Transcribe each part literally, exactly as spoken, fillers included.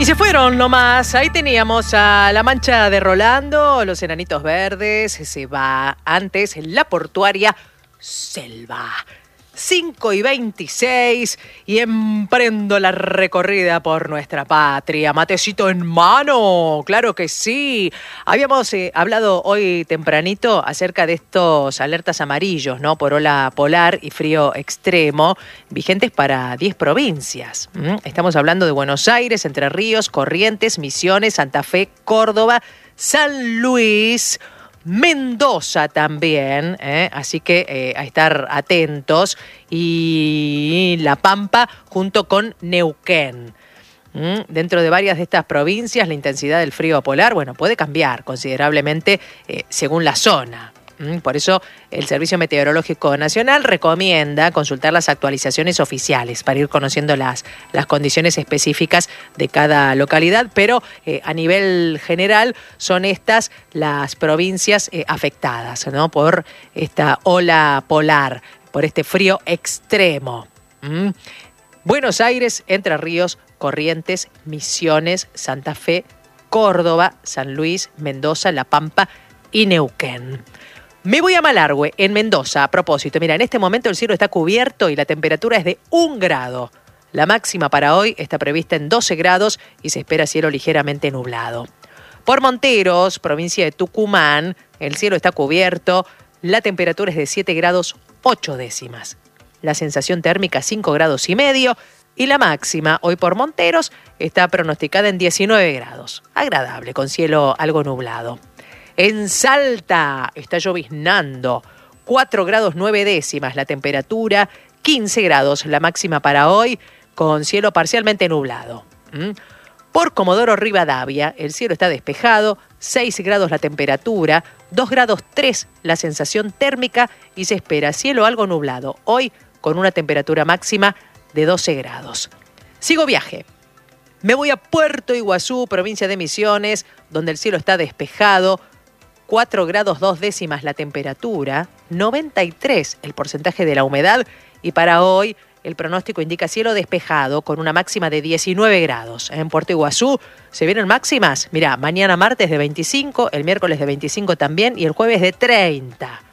Y se fueron nomás. Ahí teníamos a La Mancha de Rolando, Los Enanitos Verdes. Se va antes La Portuaria, Selva. cinco y veintiséis y emprendo la recorrida por nuestra patria. Matecito en mano, claro que sí. Habíamos eh, hablado hoy tempranito acerca de estos alertas amarillos, ¿no? Por ola polar y frío extremo, vigentes para diez provincias. ¿Mm? Estamos hablando de Buenos Aires, Entre Ríos, Corrientes, Misiones, Santa Fe, Córdoba, San Luis, Mendoza también, ¿eh? Así que eh, a estar atentos, y La Pampa junto con Neuquén. ¿Mm? Dentro de varias de estas provincias la intensidad del frío polar, bueno, puede cambiar considerablemente eh, según la zona. Por eso el Servicio Meteorológico Nacional recomienda consultar las actualizaciones oficiales para ir conociendo las, las condiciones específicas de cada localidad, pero eh, a nivel general son estas las provincias eh, afectadas, ¿no? Por esta ola polar, por este frío extremo. ¿Mm? Buenos Aires, Entre Ríos, Corrientes, Misiones, Santa Fe, Córdoba, San Luis, Mendoza, La Pampa y Neuquén. Me voy a Malargüe, en Mendoza, a propósito. Mira, en este momento el cielo está cubierto y la temperatura es de un grado. La máxima para hoy está prevista en doce grados y se espera cielo ligeramente nublado. Por Monteros, provincia de Tucumán, el cielo está cubierto, la temperatura es de siete grados ocho décimas. La sensación térmica cinco grados y medio y la máxima hoy por Monteros está pronosticada en diecinueve grados. Agradable, con cielo algo nublado. En Salta está lloviznando, cuatro grados nueve décimas la temperatura, quince grados la máxima para hoy, con cielo parcialmente nublado. ¿Mm? Por Comodoro Rivadavia, el cielo está despejado, seis grados la temperatura, dos grados tres la sensación térmica y se espera cielo algo nublado, hoy con una temperatura máxima de doce grados. Sigo viaje. Me voy a Puerto Iguazú, provincia de Misiones, donde el cielo está despejado, cuatro grados dos décimas la temperatura, noventa y tres el porcentaje de la humedad y para hoy el pronóstico indica cielo despejado con una máxima de diecinueve grados. En Puerto Iguazú se vienen máximas, mirá, mañana martes de veinticinco, el miércoles de veinticinco también y el jueves de treinta.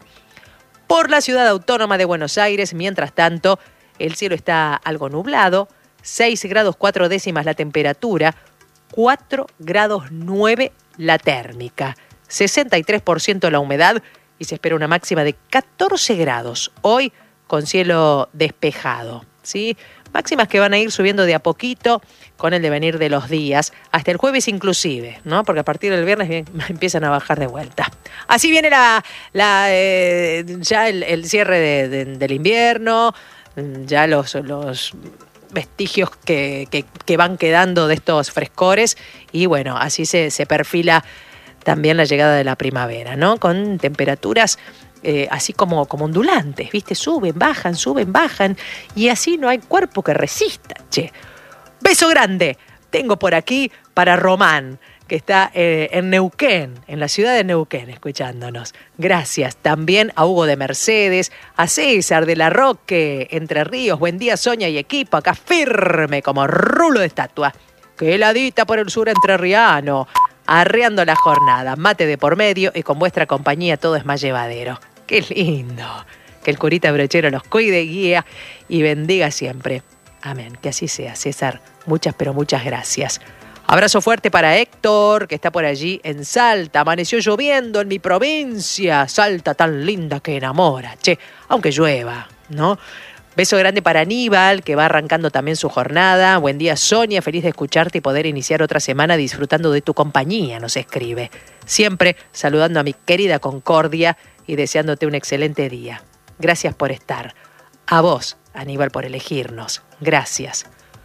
Por la ciudad autónoma de Buenos Aires, mientras tanto, el cielo está algo nublado, seis grados cuatro décimas la temperatura, cuatro grados nueve la térmica. sesenta y tres por ciento la humedad y se espera una máxima de catorce grados, hoy con cielo despejado, ¿sí? Máximas que van a ir subiendo de a poquito con el devenir de los días, hasta el jueves inclusive, ¿no? Porque a partir del viernes empiezan a bajar de vuelta. Así viene la, la eh, ya el, el cierre de, de, del invierno, ya los... los vestigios que, que, que van quedando de estos frescores y bueno, así se, se perfila también la llegada de la primavera, ¿no? Con temperaturas eh, así como, como ondulantes, ¿viste? Suben, bajan, suben, bajan y así no hay cuerpo que resista, che. Beso grande tengo por aquí para Román, que está eh, en Neuquén, en la ciudad de Neuquén, escuchándonos. Gracias también a Hugo de Mercedes, a César de la Roque, Entre Ríos, buen día Soña y equipo, acá firme como rulo de estatua. Qué heladita por el sur entrerriano, arreando la jornada, mate de por medio y con vuestra compañía todo es más llevadero. Qué lindo. Que el curita brochero los cuide, guía y bendiga siempre. Amén, que así sea, César. Muchas, pero muchas gracias. Abrazo fuerte para Héctor, que está por allí en Salta. Amaneció lloviendo en mi provincia. Salta tan linda que enamora, che, aunque llueva, ¿no? Beso grande para Aníbal, que va arrancando también su jornada. Buen día, Sonia. Feliz de escucharte y poder iniciar otra semana disfrutando de tu compañía, nos escribe. Siempre saludando a mi querida Concordia y deseándote un excelente día. Gracias por estar. A vos, Aníbal, por elegirnos. Gracias.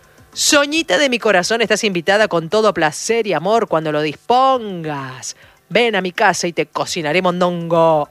Soñita de mi corazón, estás invitada con todo placer y amor cuando lo dispongas. Ven a mi casa y te cocinaré mondongo.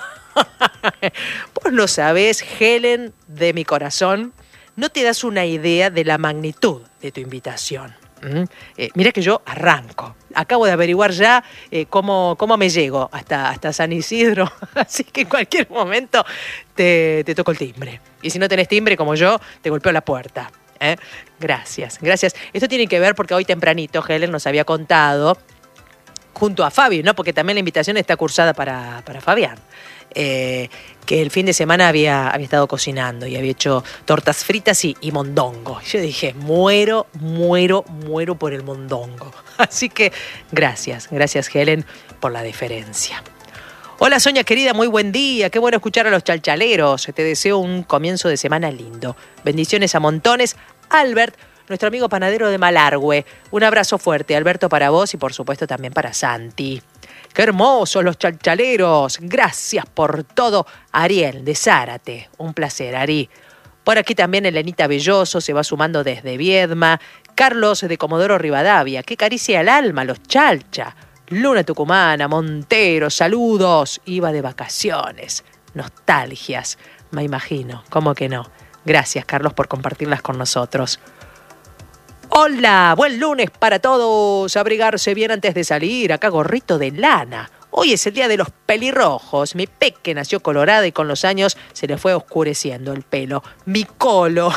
Vos no sabés, Helen de mi corazón, no te das una idea de la magnitud de tu invitación. ¿Mm? Eh, mira que yo arranco. Acabo de averiguar ya eh, cómo, cómo me llego hasta, hasta San Isidro. Así que en cualquier momento te, te toco el timbre. Y si no tenés timbre como yo, te golpeo la puerta. ¿eh? Gracias, gracias. Esto tiene que ver porque hoy tempranito Helen nos había contado, junto a Fabi, ¿no? Porque también la invitación está cursada para, para Fabián. Eh, que el fin de semana había, había estado cocinando y había hecho tortas fritas y, y mondongo. Yo dije, muero, muero, muero por el mondongo. Así que gracias, gracias Helen por la deferencia. Hola Sonia querida, muy buen día, qué bueno escuchar a los chalchaleros. Te deseo un comienzo de semana lindo. Bendiciones a montones. Albert, nuestro amigo panadero de Malargüe. Un abrazo fuerte, Alberto, para vos y por supuesto también para Santi. ¡Qué hermosos los chalchaleros! Gracias por todo. Ariel, de Zárate. Un placer, Ari. Por aquí también Elenita Belloso se va sumando desde Viedma. Carlos de Comodoro Rivadavia. ¡Qué caricia al alma, los chalcha! Luna Tucumana, Montero, saludos. Iba de vacaciones. Nostalgias, me imagino. ¿Cómo que no? Gracias, Carlos, por compartirlas con nosotros. Hola, buen lunes para todos. Abrigarse bien antes de salir. Acá gorrito de lana. Hoy es el día de los pelirrojos. Mi peque nació colorada y con los años se le fue oscureciendo el pelo. Mi colo.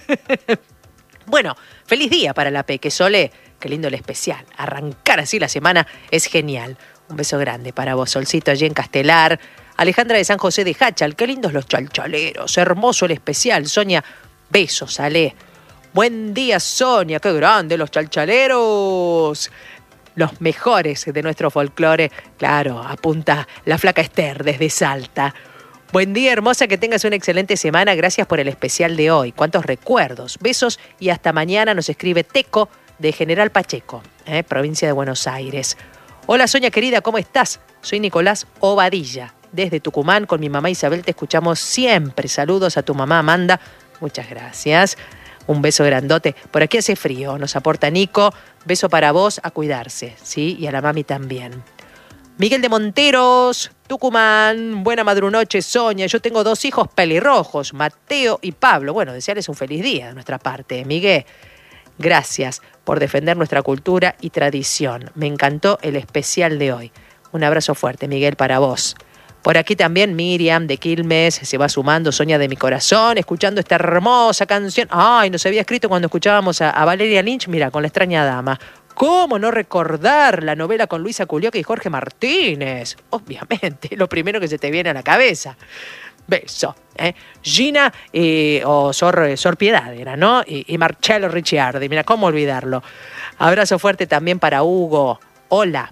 Bueno, feliz día para la peque, Sole. Qué lindo el especial. Arrancar así la semana es genial. Un beso grande para vos, Solcito, allí en Castelar. Alejandra de San José de Hachal. Qué lindos los chalchaleros. Hermoso el especial. Sonia, besos, Ale. Buen día, Sonia, qué grande los chalchaleros. Los mejores de nuestro folclore. Claro, apunta la flaca Esther desde Salta. Buen día, hermosa, que tengas una excelente semana. Gracias por el especial de hoy. Cuántos recuerdos. Besos y hasta mañana, nos escribe Teco de General Pacheco, ¿eh? Provincia de Buenos Aires. Hola, Sonia querida, ¿cómo estás? Soy Nicolás Obadilla. Desde Tucumán, con mi mamá Isabel, te escuchamos siempre. Saludos a tu mamá Amanda. Muchas gracias. Un beso grandote. Por aquí hace frío, nos aporta Nico. Beso para vos, a cuidarse, ¿sí? Y a la mami también. Miguel de Monteros, Tucumán. Buena madrunoche, Sonia. Yo tengo dos hijos pelirrojos, Mateo y Pablo. Bueno, desearles un feliz día de nuestra parte. Miguel, gracias por defender nuestra cultura y tradición. Me encantó el especial de hoy. Un abrazo fuerte, Miguel, para vos. Por aquí también Miriam de Quilmes se va sumando, Sonia de mi corazón, escuchando esta hermosa canción. Ay, nos había escrito cuando escuchábamos a, a Valeria Lynch, mira, con La extraña dama. ¿Cómo no recordar la novela con Luisa Culioca y Jorge Martínez? Obviamente, lo primero que se te viene a la cabeza. Beso. ¿eh? Gina eh, o Sor, Sor Piedad era, ¿no? Y, y Marcello Ricciardi, mira, ¿cómo olvidarlo? Abrazo fuerte también para Hugo. Hola.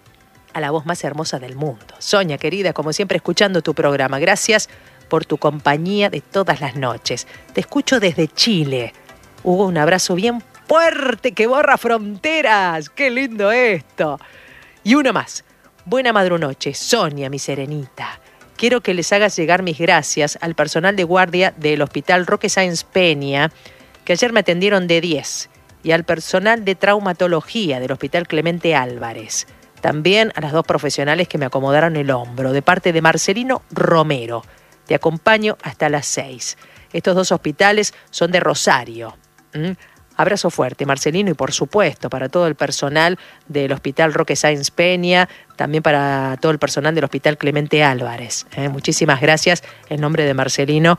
A la voz más hermosa del mundo. Sonia, querida, como siempre, escuchando tu programa. Gracias por tu compañía de todas las noches. Te escucho desde Chile. Hugo, un abrazo bien fuerte que borra fronteras. ¡Qué lindo esto! Y uno más. Buena madrunoche, Sonia, mi serenita. Quiero que les hagas llegar mis gracias al personal de guardia del Hospital Roque Sáenz Peña, que ayer me atendieron de diez, y al personal de traumatología del Hospital Clemente Álvarez. También a las dos profesionales que me acomodaron el hombro, de parte de Marcelino Romero. Te acompaño hasta las seis. Estos dos hospitales son de Rosario. ¿Mm? Abrazo fuerte, Marcelino, y por supuesto para todo el personal del Hospital Roque Sáenz Peña, también para todo el personal del Hospital Clemente Álvarez. ¿eh? Muchísimas gracias en nombre de Marcelino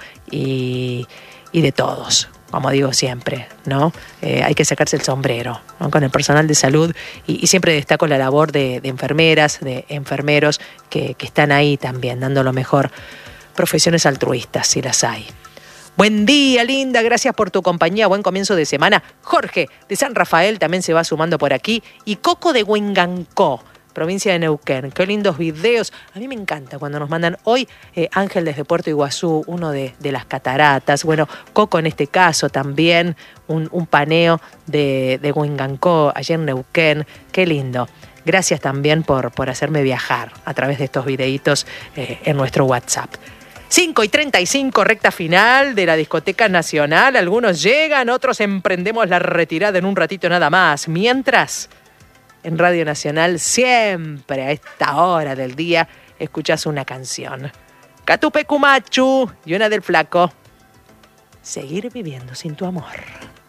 y, y de todos. Como digo siempre, ¿no? Eh, hay que sacarse el sombrero, ¿no? Con el personal de salud y, y siempre destaco la labor de, de enfermeras, de enfermeros que, que están ahí también, dando lo mejor. Profesiones altruistas, si las hay. Buen día, linda, gracias por tu compañía, buen comienzo de semana. Jorge, de San Rafael, también se va sumando por aquí. Y Coco de Huengancó, provincia de Neuquén. Qué lindos videos. A mí me encanta cuando nos mandan hoy eh, Ángel desde Puerto Iguazú, uno de, de las cataratas. Bueno, Coco en este caso también, un, un paneo de, de Huengancó, allá en Neuquén. Qué lindo. Gracias también por, por hacerme viajar a través de estos videitos eh, en nuestro WhatsApp. cinco y treinta y cinco, recta final de la Discoteca Nacional. Algunos llegan, otros emprendemos la retirada en un ratito nada más. Mientras, en Radio Nacional, siempre a esta hora del día, escuchás una canción. Catupecu Machu y una del Flaco. Seguir viviendo sin tu amor.